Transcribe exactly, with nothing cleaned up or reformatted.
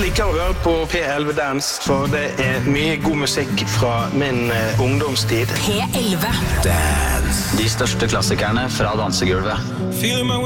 liker å høre på P elleve Dance, for det er mye god musikk fra min eh, ungdomstid. P elleve Dance. De største klassikerne fra dansegulvet.